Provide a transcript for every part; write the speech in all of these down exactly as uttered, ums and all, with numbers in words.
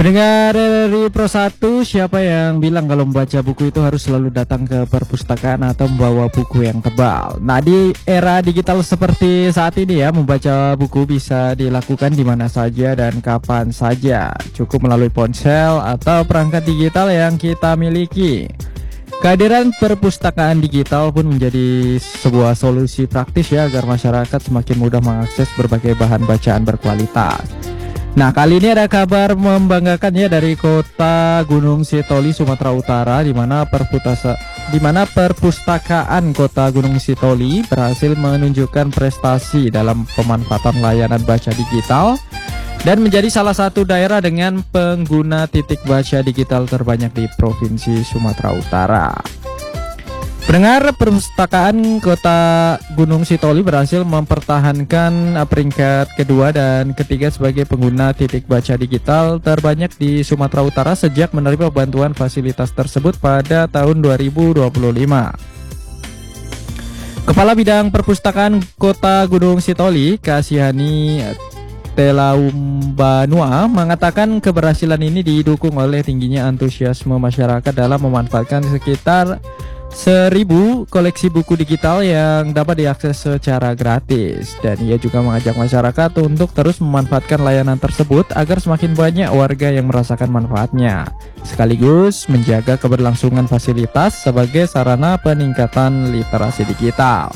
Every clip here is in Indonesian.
Pendengar dari Pro satu, siapa yang bilang kalau membaca buku itu harus selalu datang ke perpustakaan atau membawa buku yang tebal? Nah, di era digital seperti saat ini ya, membaca buku bisa dilakukan di mana saja dan kapan saja. Cukup melalui ponsel atau perangkat digital yang kita miliki. Kehadiran perpustakaan digital pun menjadi sebuah solusi praktis ya, agar masyarakat semakin mudah mengakses berbagai bahan bacaan berkualitas. Nah, kali ini ada kabar membanggakan ya dari kota Gunung Sitoli, Sumatera Utara, di mana perputasa, di mana perpustakaan kota Gunung Sitoli berhasil menunjukkan prestasi dalam pemanfaatan layanan baca digital dan menjadi salah satu daerah dengan pengguna titik baca digital terbanyak di Provinsi Sumatera Utara. Pendengar, perpustakaan kota Gunung Sitoli berhasil mempertahankan peringkat kedua dan ketiga sebagai pengguna titik baca digital terbanyak di Sumatera Utara sejak menerima bantuan fasilitas tersebut pada tahun dua ribu dua puluh lima. Kepala Bidang Perpustakaan Kota Gunung Sitoli, Kasihani Telaumbanua, mengatakan keberhasilan ini didukung oleh tingginya antusiasme masyarakat dalam memanfaatkan sekitar seribu koleksi buku digital yang dapat diakses secara gratis. Dan ia juga mengajak masyarakat untuk terus memanfaatkan layanan tersebut agar semakin banyak warga yang merasakan manfaatnya, sekaligus menjaga keberlangsungan fasilitas sebagai sarana peningkatan literasi digital.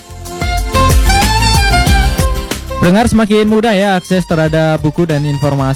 Pendengar, semakin mudah ya akses terhadap buku dan informasi